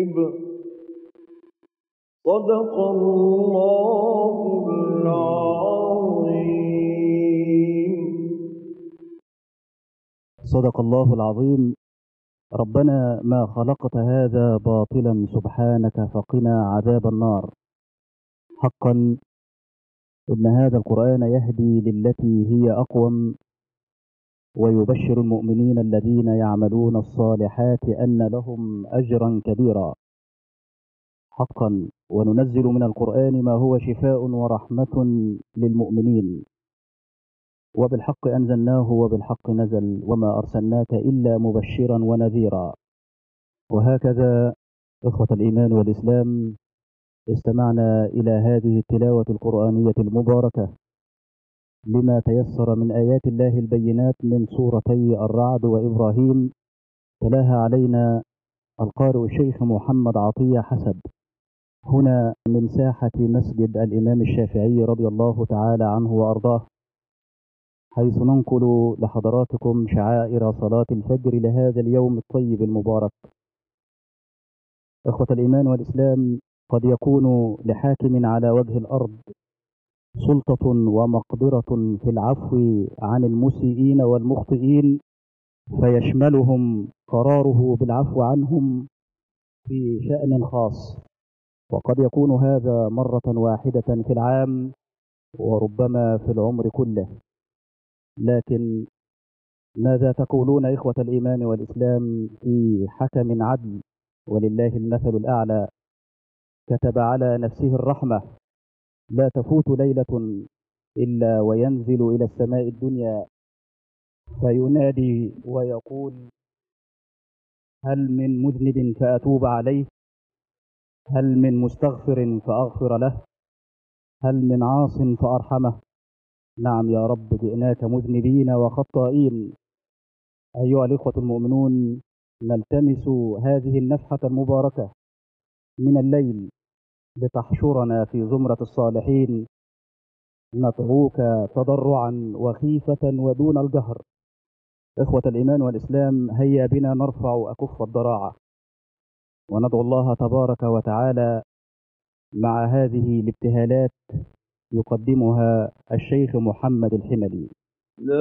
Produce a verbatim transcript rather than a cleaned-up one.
صدق الله العظيم. صدق الله العظيم. ربنا ما خلقت هذا باطلا سبحانك فقنا عذاب النار. حقا إن هذا القرآن يهدي للتي هي أقوم، ويبشر المؤمنين الذين يعملون الصالحات أن لهم أجرا كبيرا. حقا وننزل من القرآن ما هو شفاء ورحمة للمؤمنين، وبالحق أنزلناه وبالحق نزل وما أرسلناك إلا مبشرا ونذيرا. وهكذا إخوة الإيمان والإسلام، استمعنا إلى هذه التلاوة القرآنية المباركة لما تيسر من آيات الله البينات من سورتي الرعد وإبراهيم، تلاها علينا القارئ الشيخ محمد عطية حسب هنا من ساحة مسجد الإمام الشافعي رضي الله تعالى عنه وأرضاه، حيث ننقل لحضراتكم شعائر صلاة الفجر لهذا اليوم الطيب المبارك. إخوة الإيمان والإسلام، قد يكون لحاكم على وجه الأرض سلطة ومقدرة في العفو عن المسيئين والمخطئين، فيشملهم قراره بالعفو عنهم في شأن خاص، وقد يكون هذا مرة واحدة في العام وربما في العمر كله. لكن ماذا تقولون إخوة الإيمان والإسلام في حكم عدل ولله المثل الأعلى كتب على نفسه الرحمة، لا تفوت ليلة إلا وينزل إلى السماء الدنيا فينادي ويقول: هل من مذنب فأتوب عليه؟ هل من مستغفر فأغفر له؟ هل من عاص فأرحمه؟ نعم يا رب، جئناك مذنبين وخطائين. أيها الإخوة المؤمنون، نلتمس هذه النفحة المباركة من الليل لتحشرنا في زمرة الصالحين، ندعوك تضرعا وخيفة ودون الجهر. إخوة الإيمان والإسلام، هيا بنا نرفع أكف الضراعة وندعو الله تبارك وتعالى مع هذه الابتهالات يقدمها الشيخ محمد الحملي.